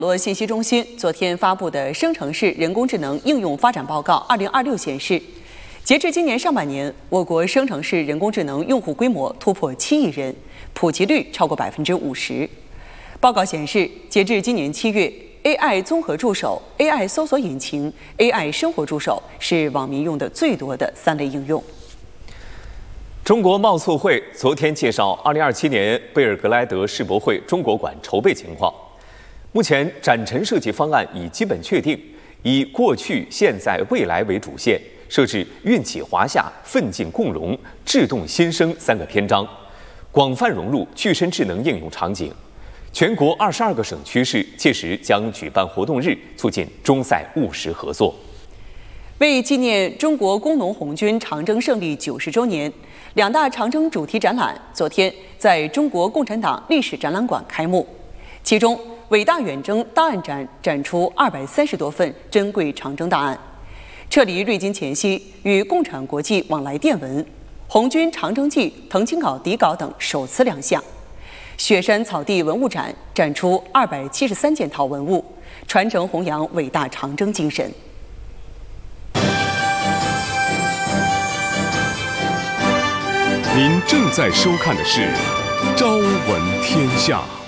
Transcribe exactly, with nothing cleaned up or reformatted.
罗信息中心昨天发布的生成式人工智能应用发展报告二零二六显示，截至今年上半年，我国生成式人工智能用户规模突破七亿人，普及率超过百分之五十。报告显示，截至今年七月 ，A I 综合助手、A I 搜索引擎、A I 生活助手是网民用的最多的三类应用。 中国贸促会昨天介绍二零二七年贝尔格莱德世博会中国馆筹备情况。目前展陈设计方案已基本确定，以过去、现在、未来为主线，设置运起华夏、奋进共荣、智动新生三个篇章，广泛融入具身智能应用场景。全国二十二个省区市届时将举办活动日，促进中塞务实合作。 为纪念中国工农红军长征胜利九十周年，两大长征主题展览昨天在中国共产党历史展览馆开幕。其中，伟大远征档案展展出二百三十多份珍贵长征档案，撤离瑞金前夕与共产国际往来电文、红军长征记誊亲稿底稿等首次亮相。雪山草地文物展展出二百七十三件套文物，传承弘扬伟大长征精神。 您正在收看的是《朝闻天下》。